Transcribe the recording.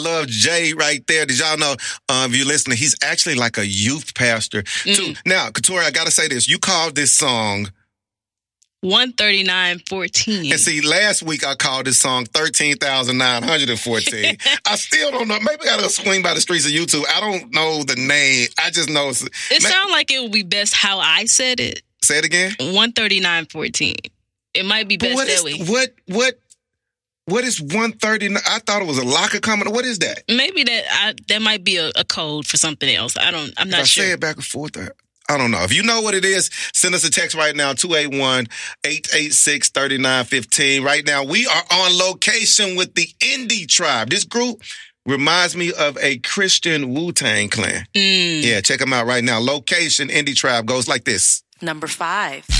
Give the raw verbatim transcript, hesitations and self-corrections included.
love Jay right there. Did y'all know, um, if you're listening, he's actually like a youth pastor, too. Mm. Now, Katori, I got to say this. You called this song one thirty-nine fourteen. And see, last week I called this song thirteen thousand nine hundred fourteen. I still don't know. Maybe I got to swing by the streets of YouTube. I don't know the name. I just know it's... It sounds like it would be best how I said it. Say it again? one thirty-nine fourteen. It might be best what that is, way. What, what, what is one thirty-nine? I thought it was a locker comment. What is that? Maybe that I, that might be a, a code for something else. I don't, I'm not if I sure. I say it back and forth. I don't know. If you know what it is, send us a text right now, two eight one, eight eight six, three nine one five. Right now, we are on location with the Indie Tribe. This group reminds me of a Christian Wu-Tang Clan. Mm. Yeah, check them out right now. Location, Indie Tribe goes like this. Number five.